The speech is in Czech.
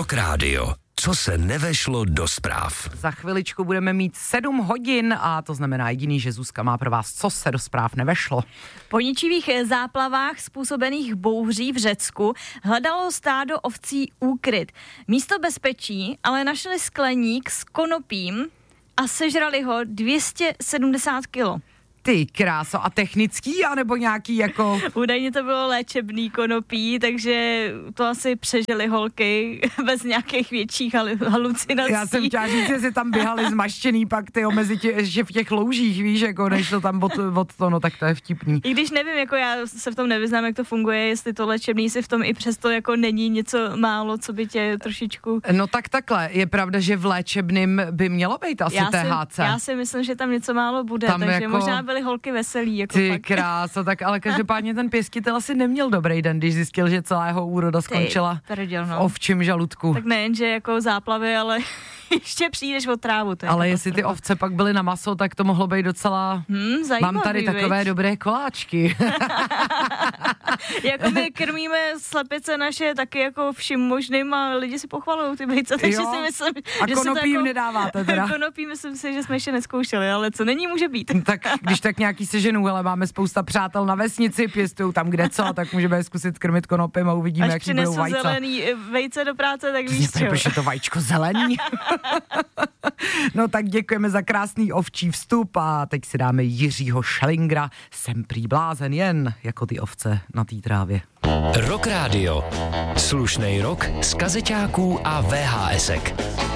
Rock Radio. Co se nevešlo do zpráv. Za chviličku budeme mít 7 hodin a to znamená jediný, že Zuzka má pro vás, co se do zpráv nevešlo. Po ničivých záplavách způsobených bouří v Řecku hledalo stádo ovcí úkryt. Místo bezpečí ale našli skleník s konopím a sežrali ho 270 kilo. Ty kráso, a technický, anebo nějaký jako... Údajně to bylo léčebný konopí, takže to asi přežili holky bez nějakých větších halucinací. Já jsem chtěla říct, že si tam běhali zmaštěný pak že v těch loužích, víš, jako než to tam od to, no tak to je vtipný. I když nevím, jako já se v tom nevyznám, jak to funguje, jestli to léčebný si v tom i přesto jako není něco málo, co by tě trošičku... No tak takhle, je pravda, že v léčebným by mělo být asi THC. Já si myslím, že tam něco málo bude, tam takže jako... možná byly holky veselý. Jako ty fakt. kráso, tak ale každopádně ten pěstitel asi neměl dobrý den, když zjistil, že celá jeho úroda skončila v ovčím žaludku. Tak nejen, že jako záplavy, ale ještě přijdeš o trávu. Ale jestli ty ovce pak byly na maso, tak to mohlo být docela... Zajímavý, mám tady takové dobré koláčky. Jako my krmíme slepice naše taky jako vším možným a lidi si pochvalují ty vejce, takže si myslím, a že konopí jim jako, nedáváte teda. Konopí myslím si, že jsme ještě nezkoušeli, ale co není, může být. Tak když tak nějaký seženů, ale máme spousta přátel na vesnici, pěstují tam kde co, tak můžeme zkusit krmit konopím a uvidíme, jak budou vajce. Až přinesu zelený vejce do práce, tak víš čo. Proč je to vajíčko zelený? No tak děkujeme za krásný ovčí vstup a teď si dáme Jiřího Schellingra. Jsem prý blázen jen jako ty ovce na té trávě. Rock Radio. Slušnej rock z kazeťáků a VHSek.